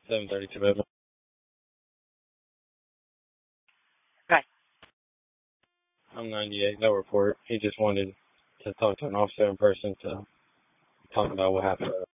732 baby. Right. I'm 98. No report. He just wanted to talk to an officer in person to talk about what happened.